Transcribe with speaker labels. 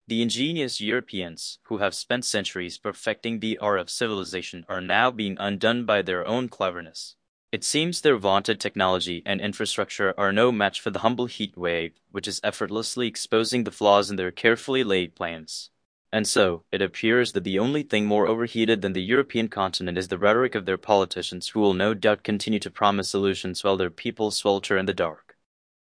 Speaker 1: The ingenious Europeans, who have spent centuries perfecting the art of civilization, are now being undone by their own cleverness. It seems their vaunted technology and infrastructure are no match for the humble heat wave, which is effortlessly exposing the flaws in their carefully laid plans. And so, it appears that the only thing more overheated than the European continent is the rhetoric of their politicians, who will no doubt continue to promise solutions while their people swelter in the dark.